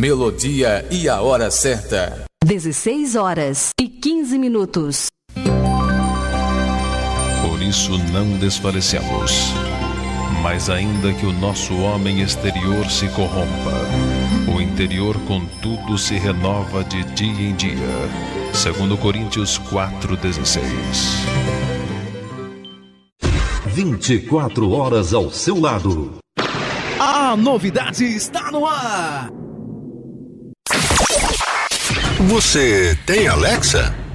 melodia e a hora certa. 16h15. Por isso não desfalecemos. Mas ainda que o nosso homem exterior se corrompa, o interior contudo se renova de dia em dia. Segundo Coríntios 4,16. 24 horas ao seu lado. A novidade está no ar. Você tem Alexa?